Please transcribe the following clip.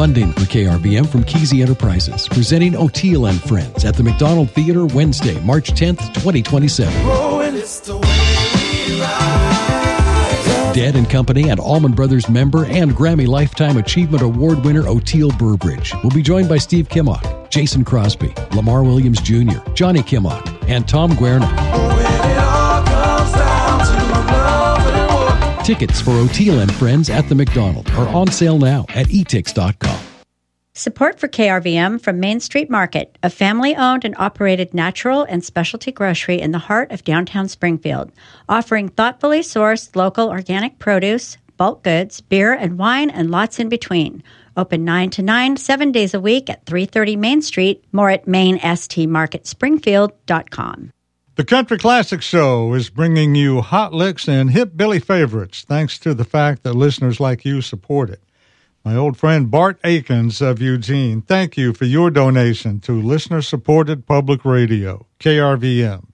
Funding for KRVM from Kesey Enterprises, presenting O'Teal and Friends at the McDonald Theater Wednesday, March 10th, 2027. Dead & Company and Allman Brothers member and Grammy Lifetime Achievement Award winner O'Teal Burbridge will be joined by Steve Kimmock, Jason Crosby, Lamar Williams Jr., Johnny Kimmock, and Tom Guerna. Tickets for O'Teal and Friends at the McDonald are on sale now at etix.com. Support for KRVM from Main Street Market, a family-owned and operated natural and specialty grocery in the heart of downtown Springfield, offering thoughtfully sourced local organic produce, bulk goods, beer and wine, and lots in between. Open 9 to 9, 7 days a week at 330 Main Street. More at mainstmarketspringfield.com. The Country Classic Show is bringing you hot licks and hip Billy favorites, thanks to the fact that listeners like you support it. My old friend Bart Akins of Eugene, thank you for your donation to listener-supported public radio, KRVM.